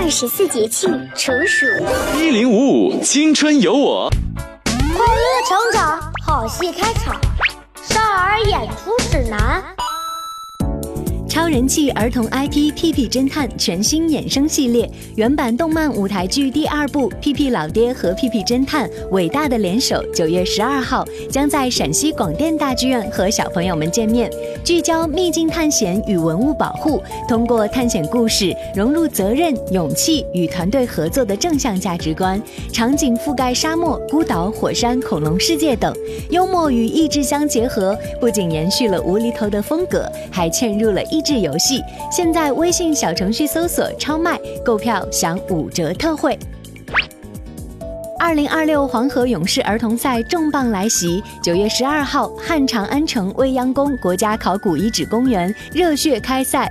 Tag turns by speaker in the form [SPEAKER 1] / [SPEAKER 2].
[SPEAKER 1] 24节气处暑。
[SPEAKER 2] 1055青春有我，
[SPEAKER 1] 快乐成长，好戏开场，少儿演出指南。
[SPEAKER 3] 超人气儿童 IP《屁屁侦探》全新衍生系列，原版动漫舞台剧第2部《屁屁老爹和屁屁侦探：伟大的联手》9月12号将在陕西广电大剧院和小朋友们见面，聚焦秘境探险与文物保护，通过探险故事融入责任、勇气与团队合作的正向价值观，场景覆盖沙漠、孤岛、火山、恐龙世界等，幽默与益智相结合，不仅延续了无厘头的风格，还嵌入了益智游戏。现在微信小程序搜索超卖，购票享5折特惠。2026黄河勇士儿童赛重磅来袭，9月12号汉长安城未央宫国家考古遗址公园热血开赛，